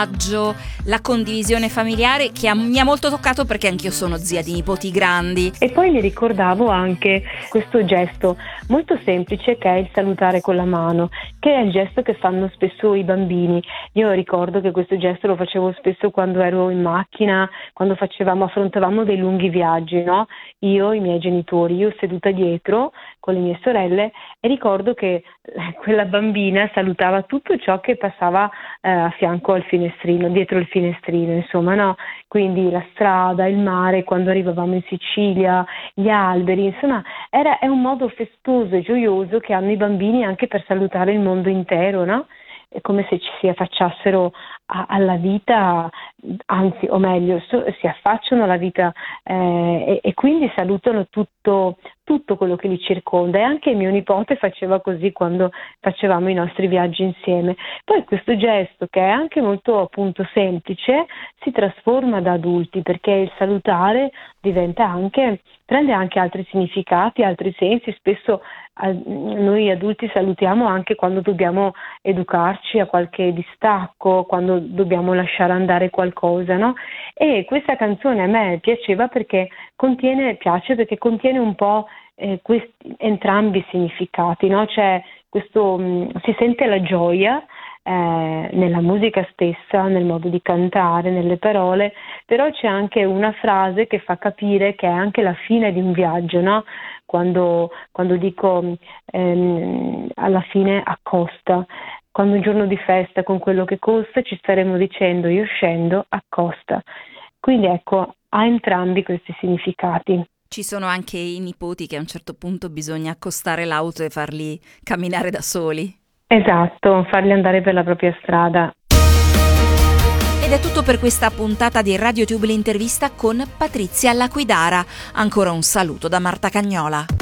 la condivisione familiare che mi ha molto toccato, perché anch'io sono zia di nipoti grandi. E poi mi ricordavo anche questo gesto molto semplice che è il salutare con la mano, che è il gesto che fanno spesso i bambini. Io ricordo che questo gesto lo facevo spesso quando ero in macchina, quando affrontavamo dei lunghi viaggi, no? Io, i miei genitori, io seduta dietro con le mie sorelle, e ricordo che quella bambina salutava tutto ciò che passava a fianco al finestrino, dietro il finestrino, insomma, no? Quindi la strada, il mare, quando arrivavamo in Sicilia, gli alberi, insomma, è un modo festoso e gioioso che hanno i bambini anche per salutare il mondo intero, no? È come se ci si affacciassero alla vita, anzi, o meglio, si affacciano alla vita e quindi salutano tutto quello che li circonda. E anche mio nipote faceva così quando facevamo i nostri viaggi insieme. Poi questo gesto, che è anche molto appunto semplice, si trasforma da adulti, perché il salutare prende anche altri significati, altri sensi. Spesso noi adulti salutiamo anche quando dobbiamo educarci a qualche distacco, quando dobbiamo lasciare andare qualcosa, no? E questa canzone a me piace perché contiene un po' entrambi i significati, no? C'è si sente la gioia nella musica stessa, nel modo di cantare, nelle parole, però c'è anche una frase che fa capire che è anche la fine di un viaggio, no? Quando dico alla fine accosta, quando un giorno di festa con quello che costa ci staremo dicendo io scendo, accosta. Quindi ecco, ha entrambi questi significati. Ci sono anche i nipoti che a un certo punto bisogna accostare l'auto e farli camminare da soli. Esatto, farli andare per la propria strada. Ed è tutto per questa puntata di RadioTube l'intervista con Patrizia Laquidara. Ancora un saluto da Marta Cagnola.